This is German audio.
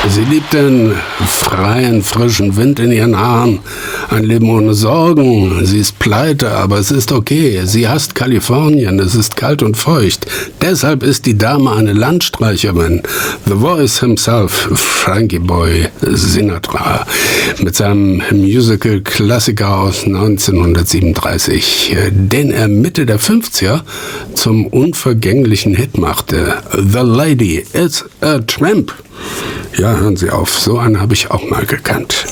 Sie liebt den freien, frischen Wind in ihren Haaren. Ein Leben ohne Sorgen. Sie ist pleite, aber es ist okay. Sie hasst Kalifornien. Es ist kalt und feucht. Deshalb ist die Dame eine Landstreicherin. The Voice himself, Frankie Boy Sinatra, mit seinem Musical-Klassiker aus 1937, den er Mitte der 50er zum unvergänglichen Hit machte. The Lady is a Tramp. Ja, hören Sie auf, so einen habe ich auch mal gekannt.